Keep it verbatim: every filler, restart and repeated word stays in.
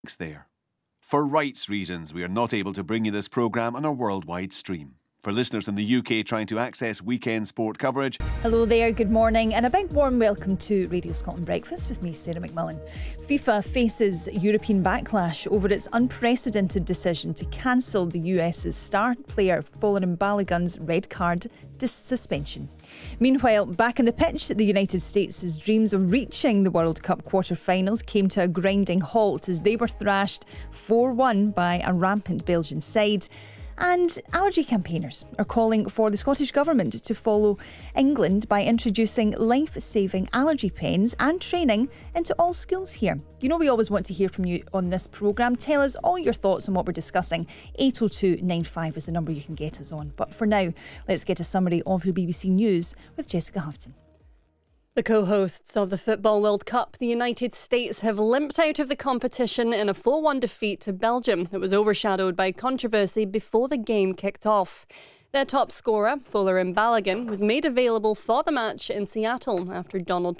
there. For rights reasons, we are not able to bring you this programme on a worldwide stream. For listeners in the U K trying to access weekend sport coverage... Hello there, good morning, and a big warm welcome to Radio Scotland Breakfast with me, Sarah McMullen. FIFA faces European backlash over its unprecedented decision to cancel the U S's star player Folarin Balogun's red card suspension. Meanwhile, back on the pitch, the United States' dreams of reaching the World Cup quarter-finals came to a grinding halt as they were thrashed four one by a rampant Belgian side. And allergy campaigners are calling for the Scottish Government to follow England by introducing life-saving allergy pens and training into all schools here. You know we always want to hear from you on this programme. Tell us all your thoughts on what we're discussing. eight oh two nine five is the number you can get us on. But for now, let's get a summary of your B B C News with Jessica Houghton. The co-hosts of the Football World Cup, the United States, have limped out of the competition in a four one defeat to Belgium that was overshadowed by controversy before the game kicked off. Their top scorer, Folarin Balogun, was made available for the match in Seattle after Donald